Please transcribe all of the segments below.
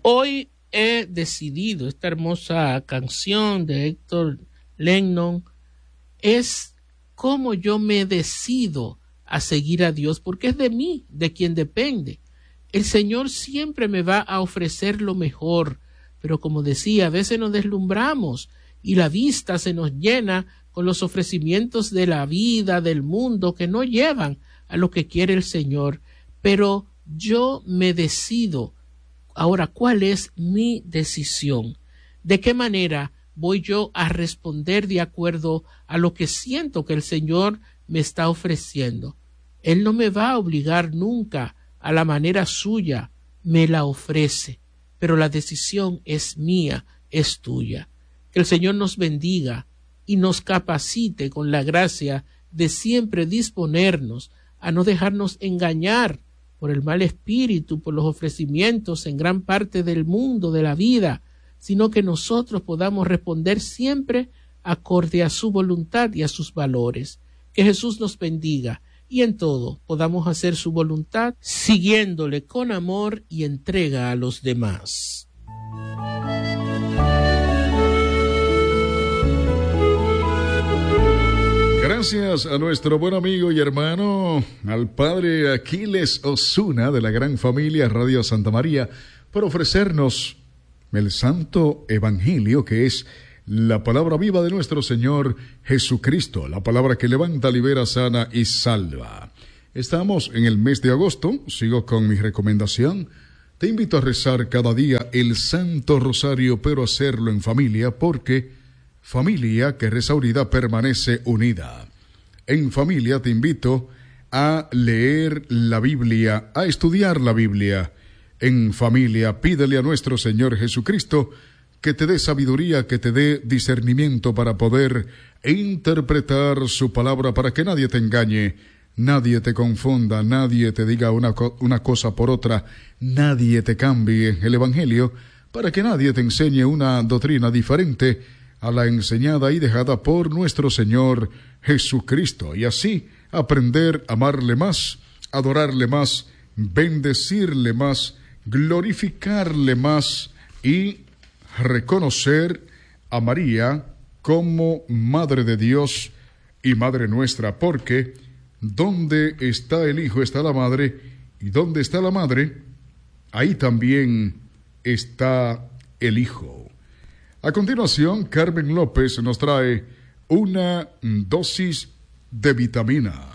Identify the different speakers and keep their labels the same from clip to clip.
Speaker 1: Hoy he decidido, esta hermosa canción de Héctor Lennon es cómo yo me decido a seguir a Dios, porque es de mí, de quien depende. El Señor siempre me va a ofrecer lo mejor, pero como decía, a veces nos deslumbramos y la vista se nos llena con los ofrecimientos de la vida, del mundo, que no llevan a lo que quiere el Señor. Pero yo me decido. Ahora, ¿cuál es mi decisión? ¿De qué manera voy yo a responder de acuerdo a lo que siento que el Señor me está ofreciendo? Él no me va a obligar nunca a la manera suya, me la ofrece, pero la decisión es mía, es tuya. Que el Señor nos bendiga y nos capacite con la gracia de siempre disponernos a no dejarnos engañar por el mal espíritu, por los ofrecimientos en gran parte del mundo, de la vida, sino que nosotros podamos responder siempre acorde a su voluntad y a sus valores. Que Jesús nos bendiga y en todo podamos hacer su voluntad, siguiéndole con amor y entrega a los demás.
Speaker 2: Gracias a nuestro buen amigo y hermano, al padre Aquiles Osuna de la gran familia Radio Santa María, por ofrecernos el Santo Evangelio, que es la palabra viva de nuestro Señor Jesucristo, la palabra que levanta, libera, sana y salva. Estamos en el mes de agosto, sigo con mi recomendación. Te invito a rezar cada día el Santo Rosario, pero hacerlo en familia, porque familia que reza unida permanece unida. En familia te invito a leer la Biblia, a estudiar la Biblia. En familia pídele a nuestro Señor Jesucristo que te dé sabiduría, que te dé discernimiento para poder interpretar su palabra, para que nadie te engañe, nadie te confunda, nadie te diga una cosa por otra, nadie te cambie el Evangelio, para que nadie te enseñe una doctrina diferente a la enseñada y dejada por nuestro Señor Jesucristo, y así aprender a amarle más, adorarle más, bendecirle más, glorificarle más y reconocer a María como Madre de Dios y Madre nuestra, porque donde está el Hijo está la Madre, y donde está la Madre, ahí también está el Hijo. A continuación, Carmen López nos trae una dosis de vitamina.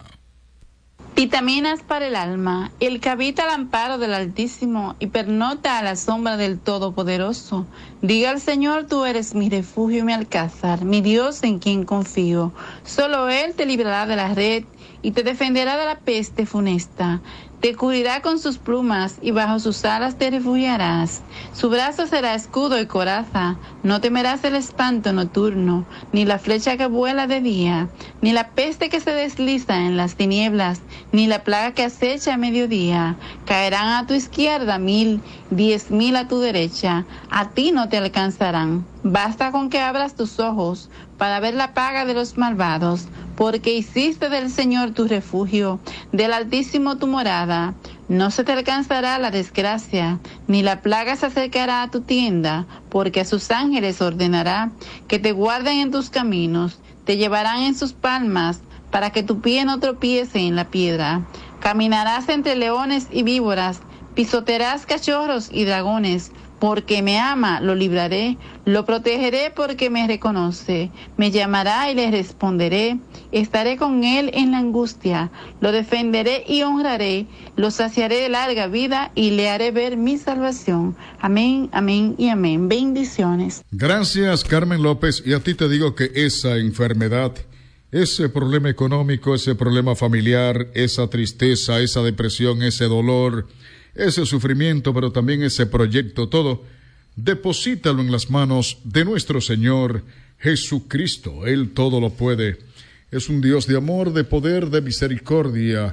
Speaker 3: Vitaminas para el alma. El que habita al amparo del Altísimo y pernocta a la sombra del Todopoderoso. Diga al Señor, tú eres mi refugio y mi alcázar, mi Dios en quien confío. Solo Él te librará de la red y te defenderá de la peste funesta. Te cubrirá con sus plumas y bajo sus alas te refugiarás. Su brazo será escudo y coraza. No temerás el espanto nocturno, ni la flecha que vuela de día, ni la peste que se desliza en las tinieblas, ni la plaga que acecha a mediodía. Caerán a tu izquierda 1000, 10,000 a tu derecha. A ti no te alcanzarán. Basta con que abras tus ojos para ver la paga de los malvados, porque hiciste del Señor tu refugio, del Altísimo tu morada. No se te alcanzará la desgracia, ni la plaga se acercará a tu tienda, porque a sus ángeles ordenará que te guarden en tus caminos, te llevarán en sus palmas, para que tu pie no tropiece en la piedra. Caminarás entre leones y víboras, pisotearás cachorros y dragones. Porque me ama, lo libraré, lo protegeré porque me reconoce. Me llamará y le responderé. Estaré con él en la angustia. Lo defenderé y honraré. Lo saciaré de larga vida y le haré ver mi salvación. Amén, amén y amén. Bendiciones.
Speaker 2: Gracias, Carmen López. Y a ti te digo que esa enfermedad, ese problema económico, ese problema familiar, esa tristeza, esa depresión, ese dolor, ese sufrimiento, pero también ese proyecto, todo, deposítalo en las manos de nuestro Señor Jesucristo. Él todo lo puede. Es un Dios de amor, de poder, de misericordia,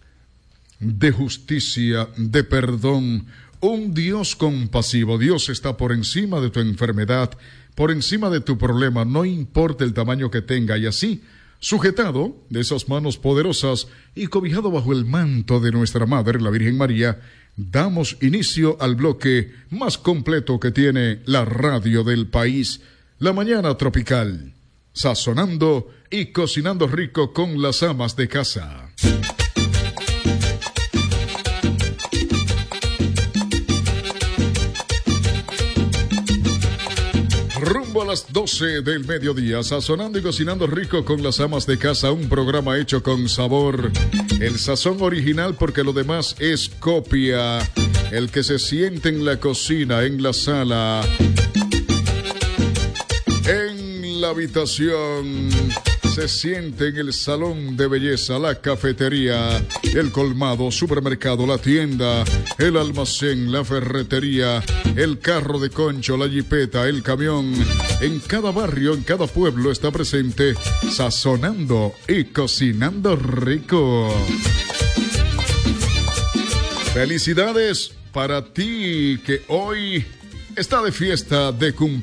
Speaker 2: de justicia, de perdón. Un Dios compasivo. Dios está por encima de tu enfermedad, por encima de tu problema, no importa el tamaño que tenga, y así Sujetado de esas manos poderosas y cobijado bajo el manto de nuestra Madre, la Virgen María, damos inicio al bloque más completo que tiene la radio del país, La Mañana Tropical, sazonando y cocinando rico con las amas de casa. Rumbo a las 12 del mediodía, sazonando y cocinando rico con las amas de casa, un programa hecho con sabor, el sazón original porque lo demás es copia, el que se siente en la cocina, en la sala, en la habitación, se siente en el salón de belleza, la cafetería, el colmado, supermercado, la tienda, el almacén, la ferretería, el carro de concho, la jipeta, el camión. En cada barrio, en cada pueblo está presente, sazonando y cocinando rico. Felicidades para ti que hoy está de fiesta de cumpleaños.